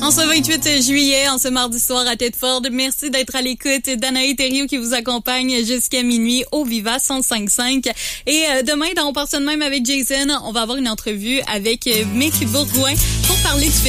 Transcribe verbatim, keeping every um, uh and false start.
En ce vingt-huit juillet, en ce mardi soir à Tedford, merci d'être à l'écoute d'Anaï Thériault qui vous accompagne jusqu'à minuit au Viva cent cinq cinq. Et euh, demain, dans On part ça de même avec Jason, on va avoir une entrevue avec euh, Mick Bourgoin pour parler du